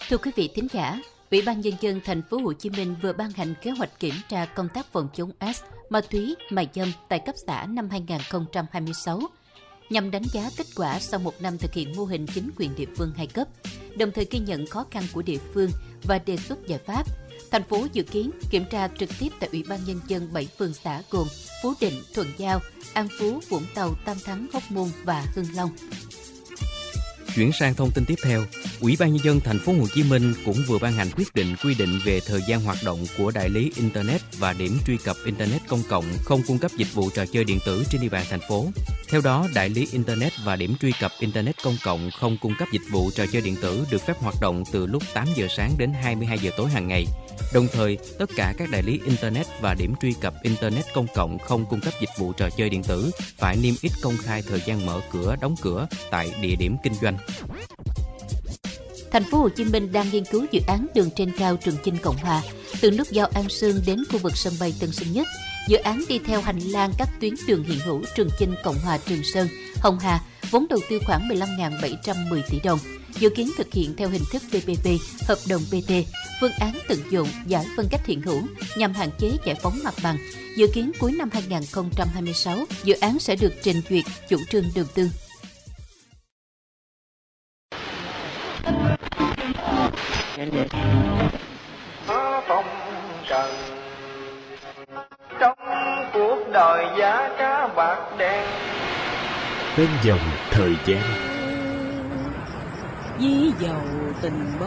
Thưa quý vị thính giả, Ủy ban Nhân dân thành phố Hồ Chí Minh vừa ban hành kế hoạch kiểm tra công tác phòng chống AIDS, ma túy, mại dâm tại cấp xã năm 2026, nhằm đánh giá kết quả sau một năm thực hiện mô hình chính quyền địa phương 2 cấp, đồng thời ghi nhận khó khăn của địa phương và đề xuất giải pháp. Thành phố dự kiến kiểm tra trực tiếp tại Ủy ban Nhân dân 7 phường xã gồm Phú Định, Thuận Giao, An Phú, Vũng Tàu, Tam Thắng, Hóc Môn và Hưng Long. Chuyển sang thông tin tiếp theo, Ủy ban Nhân dân thành phố Hồ Chí Minh cũng vừa ban hành quyết định quy định về thời gian hoạt động của đại lý Internet và điểm truy cập Internet công cộng không cung cấp dịch vụ trò chơi điện tử trên địa bàn thành phố. Theo đó, đại lý Internet và điểm truy cập Internet công cộng không cung cấp dịch vụ trò chơi điện tử được phép hoạt động từ lúc 8 giờ sáng đến 22 giờ tối hàng ngày. Đồng thời, tất cả các đại lý Internet và điểm truy cập Internet công cộng không cung cấp dịch vụ trò chơi điện tử phải niêm yết công khai thời gian mở cửa, đóng cửa tại địa điểm kinh doanh. Thành phố Hồ Chí Minh đang nghiên cứu dự án đường trên cao Trường Chinh - Cộng Hòa từ nút giao An Sương đến khu vực sân bay Tân Sơn Nhất. Dự án đi theo hành lang các tuyến đường hiện hữu Trường Chinh - Cộng Hòa, Trường Sơn, Hồng Hà, vốn đầu tư khoảng 15.710 tỷ đồng. Dự kiến thực hiện theo hình thức PPP, hợp đồng BT, phương án tận dụng giải phân cách hiện hữu nhằm hạn chế giải phóng mặt bằng. Dự kiến cuối năm 2026, dự án sẽ được trình duyệt chủ trương đầu tư. Phong trần trong cuộc đời giá cá bạc đen, bên dòng thời gian ví dầu tình bó